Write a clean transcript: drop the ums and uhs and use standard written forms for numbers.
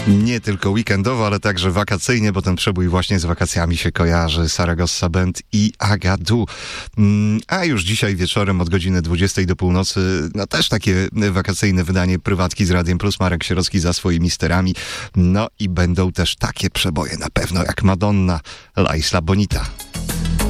Nie tylko weekendowo, ale także wakacyjnie, bo ten przebój właśnie z wakacjami się kojarzy. Saragossa Band i Agadu. A już dzisiaj wieczorem od godziny 20 do północy, no też takie wakacyjne wydanie Prywatki z Radiem Plus. Marek Sierocki za swoimi sterami. No i będą też takie przeboje na pewno jak Madonna, La Isla Bonita.